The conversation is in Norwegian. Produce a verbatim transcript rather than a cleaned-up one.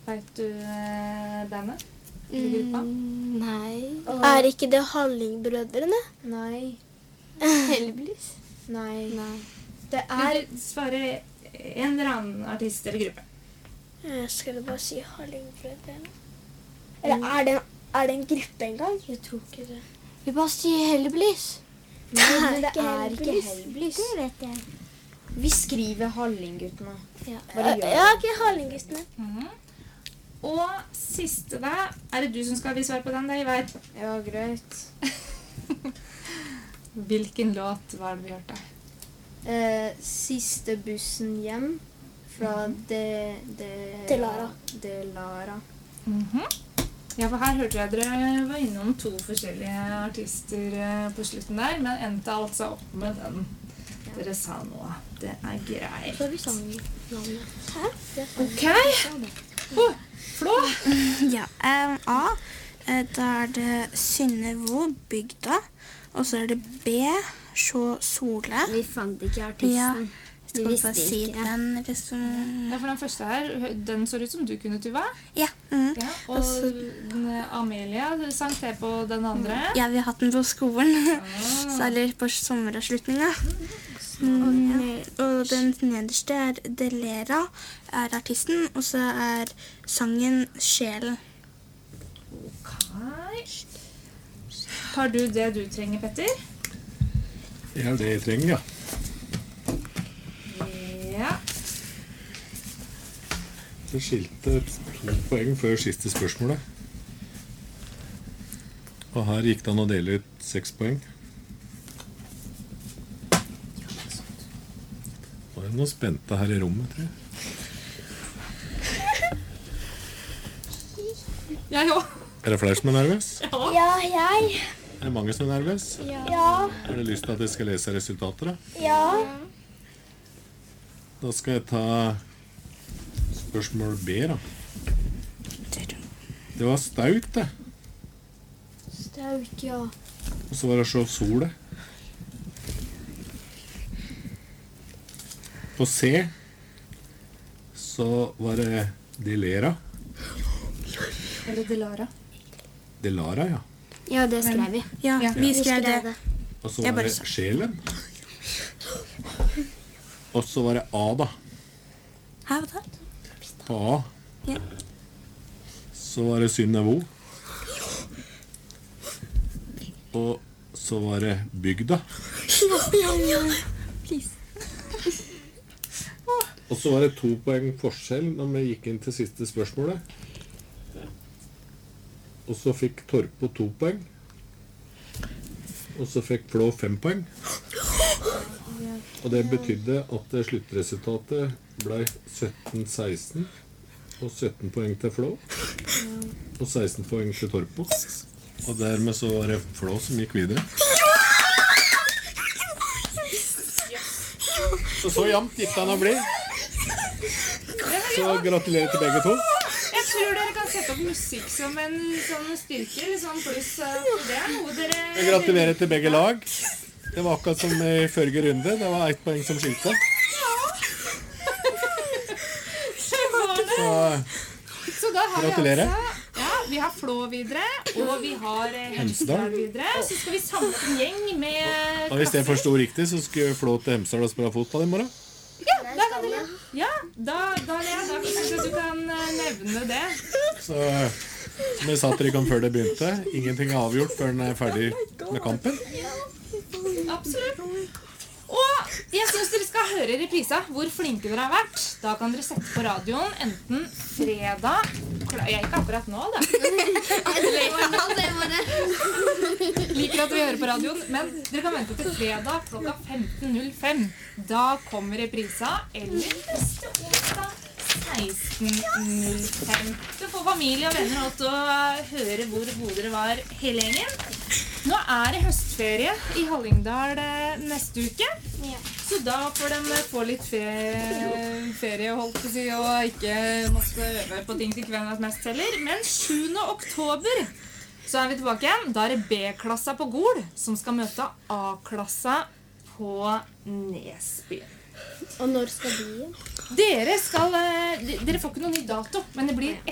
Vet du eh, bandet? Gruppa? Mm, nei. Åh. Er ikke det Hallingbrødrene? Nei. Heldigvis. Nei. Nei. Det Er er... du svarer en eller annen artist eller gruppe? Jeg skulle bare si Hallingbrødrene. Eller er det, er det en gruppe en gang? Jeg tror ikke det. Vi bare sier Heldigvis. Nei, men det ikke er ikke Hellbillies. Hellbillies. Det vet jeg. Vi skriver Hallingguttene. Ja, Bare gjør det. ja ikke Hallingguttene. Mhm. Og siste da, er det du som skal vi svare på den, Dave? Ja, greit. Hvilken låt var det vi hørte? Eh, siste bussen hjem fra De... De... Delara. Delara. Mhm. Ja, for her hørte jeg dere var innom to forskjellige artister eh, på slutten der, men endte altså opp med den dere sa nå. Det er greit. Så har vi sangnavnet. Hæ? Det er Ok. Oh, Flå! Ja, um, A, eh, da er det Synnevo, Bygda, og så er det B, så Sole. Vi fant ikke Ja, artisten. Vi skal visste bare si ikke. den, hvis du... Ja, for den første her, den så ut som du kunne, Tuva. Ja, mm. Ja, og Altså- den, Amelia sang til på den andre. ja, vi har hatt den på skolen, Ah. særlig på sommeravslutninga. Mm, og den nederste er Delera, er artisten, og så er sangen Sjelen. Ok. Har du det du trenger, Petter? Det er det jeg trenger, ja. Ja. Det skilte to poeng før siste spørsmålet. Og her gikk det an å dele ut seks poeng. Nå er det noe spente her i rommet, tror jeg. Jeg òg. Er det flere som er nervøs? Ja, jeg. Er det mange som er nervøs? Ja. Har du lyst til at jeg skal lese resultater, da? Ja. Da skal jeg ta spørsmål B, da. Det var staut, det. Staut, ja. Og så var det så solet. På C så var det Delera. Eller Delara. Delara, ja. Ja, det skrev vi. Ja, Ja. vi skrev det. Og så Jeg var bare det sa- Sjelen. Og så var det A, da. Her var det. På A. Ja. Så var det Synnevo. Og så var det Bygda. Og så var det to poeng forskjell når vi gikk inn til siste spørsmålet. Og så fikk Torpo to poeng. Og så fikk Flå fem poeng. Og det betydde at det sluttresultatet ble sytten seksten. Og sytten poeng til Flå. Og seksten poeng til Torpo. Og dermed så var det Flå som gikk videre. Så så jevnt gikk det an å bli. Så gratulerer til begge to. Jeg tror dere kan sette opp musikk som en sånn styrke, eller sånn pluss. eh, Det er noe dere... Jeg gratulerer til begge lag. Det var akkurat som i forrige runde. Det var ett poeng som skilte. Det var det. Så Så da har vi Gratulerer. altså... Ja, vi har Flå videre, og vi har eh, Hemsedal. Hemsedal videre. Så skal vi samle en gjeng med... og hvis jeg forsto riktig, så skulle jeg Flå til Hemsedal og spille fotball i morgen. Ja, da kan dere... Ja, da, da, Lea, da synes jeg du kan eh, nevne det. Så som jeg sa til dere om før det begynte, ingenting er avgjort før den er ferdig med kampen. Absolutt. Og jeg synes dere skal høre reprisa hvor flinke dere har vært. Da kan dere sette på radioen enten fredag... Jeg er ikke akkurat nå, da. Liker at vi hører på radioen, men dere kan vente til fredag klokka femten null fem. Da kommer reprisa, eller neste onsdag seksten null fem. Så får familie og venner lov til å høre hvor gode dere var hele gjengen. Nå er det høstferie i Hallingdal eh, neste uke. Så da får de få litt ferie, ferie holdt på å si, og ikke måtte øve på ting til kvelden at mest heller. Men sjuende oktober så er vi tilbake igjen. Da er det B-klassa på Gol som skal møte A-klassa på Nesby. Og når skal de igjen? Dere skal, eh, d- dere får ikke noen ny dato, men det blir